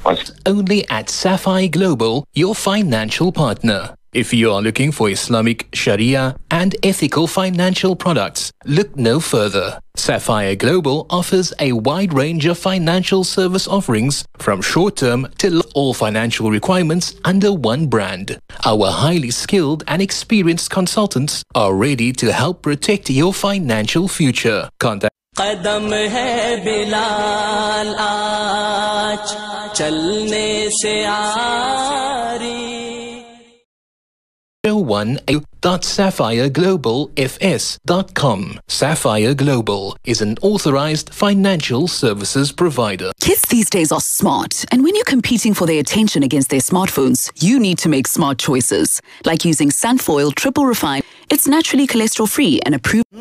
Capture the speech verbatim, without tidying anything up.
Only at Sapphire Global, your financial partner. If you are looking for Islamic, Sharia and ethical financial products, look no further. Sapphire Global offers a wide range of financial service offerings from short-term to all financial requirements under one brand. Our highly skilled and experienced consultants are ready to help protect your financial future. Contact कदम है बिलाल आज चलने से आरी zero one eight dot sapphire global f s dot com. Sapphire Global is an authorized financial services provider. Kids these days are smart, and when you're competing for their attention against their smartphones, you need to make smart choices, like using Sunfoil Triple Refined. It's naturally cholesterol-free and approved.